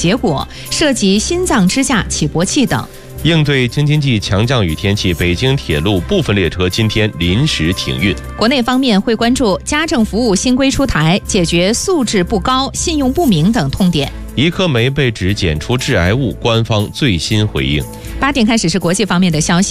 结果，涉及心脏支架、起搏器等。 应对京津冀强降雨天气，北京铁路部分列车今天临时停运。 国内方面会关注家政服务新规出台，解决素质不高、信用不明等痛点。 1颗酶被指检出致癌物，官方最新回应。 8点开始是国际方面的消息。